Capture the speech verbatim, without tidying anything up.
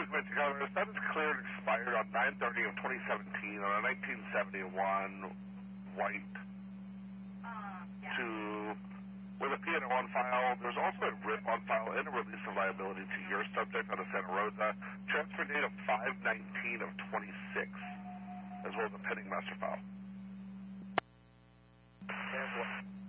Cruise Mansion Colorado, that is cleared and expired on nine thirty of twenty seventeen on a nineteen seventy-one white Uh, yeah. to, with a P and O on file. There's also a R I P on file and a release of liability to your subject out of Santa Rosa. Transfer date of five nineteen of twenty-six, as well as a pending master file. And what?